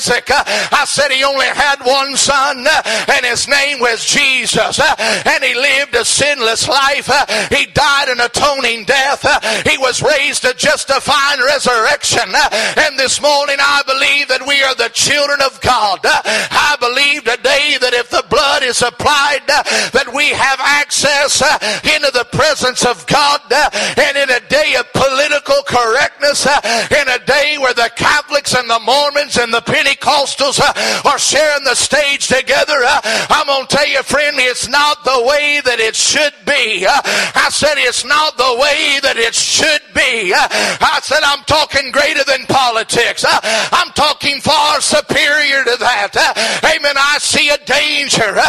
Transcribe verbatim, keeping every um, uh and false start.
I said he only had one son, and his name was Jesus, and he lived a sinless life. He died an atoning death. He was raised a justifying resurrection, and this morning I believe that we are the children of God. I believe today that if the blood is applied, that we have access into the presence of God. And in a day of political correctness, in a day where the Catholics and the Mormons and the Pentecostals are sharing the stage together, I'm going to tell you, friend, it's not the way that it should be. I said it's not the way that it should be. I said I'm talking greater than politics. I'm talking far superior to that. Amen. I see a danger